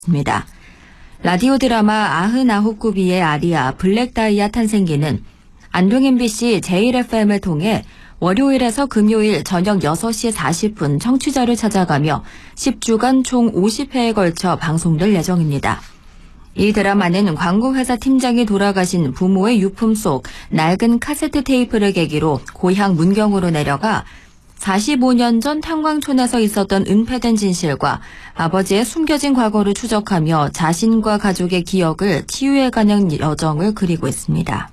입니다. 라디오 드라마 99구비의 아리아 블랙다이아 탄생기는 안동 MBC 제1FM을 통해 월요일에서 금요일 저녁 6시 40분 청취자를 찾아가며 10주간 총 50회에 걸쳐 방송될 예정입니다. 이 드라마는 광고회사 팀장이 돌아가신 부모의 유품 속 낡은 카세트 테이프를 계기로 고향 문경으로 내려가 45년 전 탄광촌에서 있었던 은폐된 진실과 아버지의 숨겨진 과거를 추적하며 자신과 가족의 기억을 치유해가는 여정을 그리고 있습니다.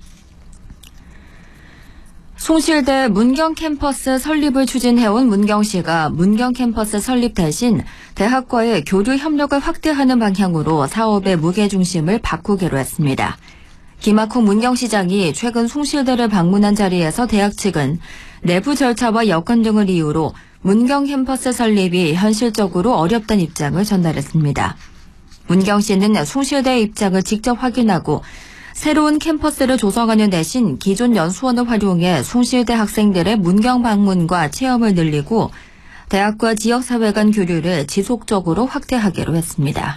숭실대 문경 캠퍼스 설립을 추진해온 문경시가 문경 캠퍼스 설립 대신 대학과의 교류 협력을 확대하는 방향으로 사업의 무게중심을 바꾸기로 했습니다. 김학훈 문경시장이 최근 숭실대를 방문한 자리에서 대학 측은 내부 절차와 여건 등을 이유로 문경 캠퍼스 설립이 현실적으로 어렵다는 입장을 전달했습니다. 문경시는 숭실대의 입장을 직접 확인하고 새로운 캠퍼스를 조성하는 대신 기존 연수원을 활용해 숭실대 학생들의 문경 방문과 체험을 늘리고 대학과 지역사회 간 교류를 지속적으로 확대하기로 했습니다.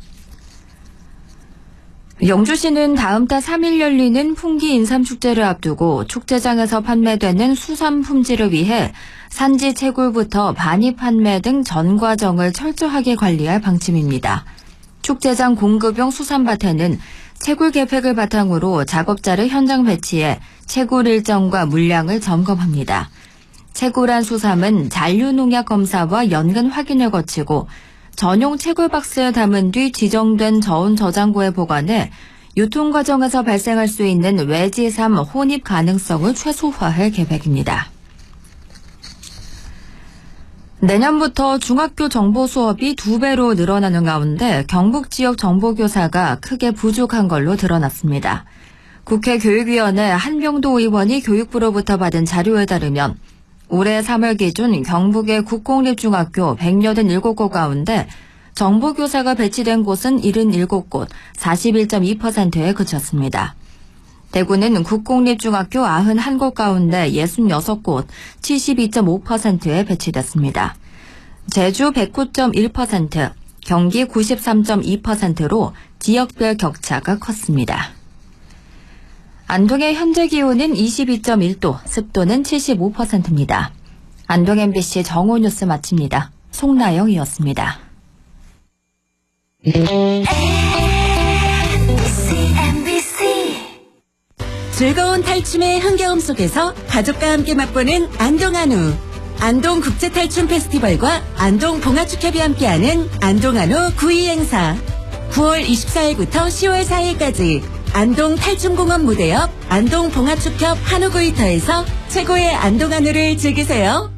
영주시는 다음 달 3일 열리는 풍기 인삼축제를 앞두고 축제장에서 판매되는 수산 품질을 위해 산지 채굴부터 반입 판매 등 전 과정을 철저하게 관리할 방침입니다. 축제장 공급용 수산밭에는 채굴 계획을 바탕으로 작업자를 현장 배치해 채굴 일정과 물량을 점검합니다. 채굴한 수삼은 잔류농약 검사와 연근 확인을 거치고 전용 채굴 박스에 담은 뒤 지정된 저온 저장고에 보관해 유통 과정에서 발생할 수 있는 외지삼 혼입 가능성을 최소화할 계획입니다. 내년부터 중학교 정보 수업이 2배로 늘어나는 가운데 경북 지역 정보교사가 크게 부족한 걸로 드러났습니다. 국회 교육위원회 한병도 의원이 교육부로부터 받은 자료에 따르면 올해 3월 기준 경북의 국공립중학교 187곳 가운데 정보교사가 배치된 곳은 77곳, 41.2%에 그쳤습니다. 대구는 국공립중학교 91곳 가운데 66곳, 72.5%에 배치됐습니다. 제주 109.1%, 경기 93.2%로 지역별 격차가 컸습니다. 안동의 현재 기온은 22.1도, 습도는 75%입니다. 안동 MBC 정오뉴스 마칩니다. 송나영이었습니다. 즐거운 탈춤의 흥겨움 속에서 가족과 함께 맛보는 안동 한우. 안동 국제탈춤 페스티벌과 안동 봉화축협이 함께하는 안동 한우 9.2 행사. 9월 24일부터 10월 4일까지 안동 탈춤공원 무대 옆 안동 봉화축협 한우 구이터에서 최고의 안동 한우를 즐기세요.